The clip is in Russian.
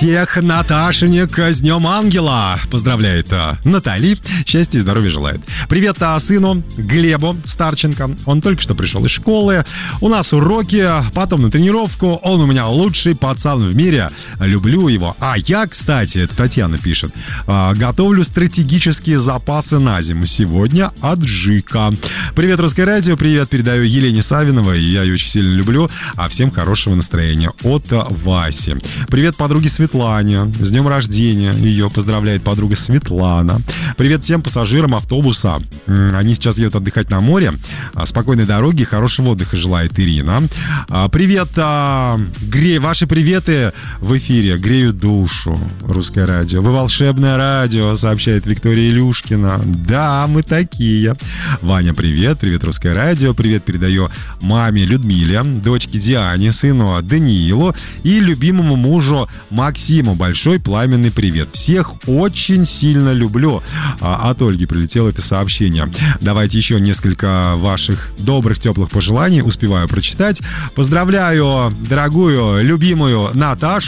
Всех Наташенек с Днем Ангела поздравляет Натали. Счастья и здоровья желает. Привет сыну Глебу Старченко. Он только что пришел из школы. У нас уроки, потом на тренировку. Он у меня лучший пацан в мире. Люблю его. А я, кстати, это Татьяна пишет, готовлю стратегические запасы на зиму. Сегодня аджика. Привет, Русское радио. Привет передаю Елене Савиновой. Я ее очень сильно люблю. А всем хорошего настроения от Васи. Привет подруге Светлане. С днем рождения. Ее поздравляет подруга Светлана. Привет всем пассажирам автобуса. Они сейчас едут отдыхать на море. Спокойной дороги и хорошего отдыха желает Ирина. Привет. Ваши приветы в эфире греют душу. Русское радио. Вы волшебное радио, сообщает Виктория Илюшкина. Да, мы такие. Ваня, привет. Привет, Русское радио. Привет передаю маме Людмиле, дочке Диане, сыну Даниилу и любимому мужу Максиму. Большой пламенный привет. Всех очень сильно люблю. От Ольги прилетело это сообщение. Давайте еще несколько ваших добрых, теплых пожеланий успеваю прочитать. Поздравляю дорогую, любимую Наташу